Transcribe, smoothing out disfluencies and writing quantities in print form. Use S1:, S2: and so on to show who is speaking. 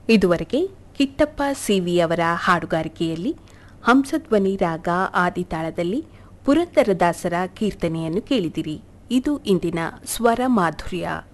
S1: ಇದುವರೆಗೆ ಕಿಟ್ಟಪ್ಪ ಸಿವಿಯವರ ಹಾಡುಗಾರಿಕೆಯಲ್ಲಿ ಹಂಸಧ್ವನಿ ರಾಗ ಆದಿತಾಳದಲ್ಲಿ ಪುರಂದರದಾಸರ ಕೀರ್ತನೆಯನ್ನು ಕೇಳಿದಿರಿ. ಇದು ಇಂದಿನ ಸ್ವರ ಮಾಧುರ್ಯ.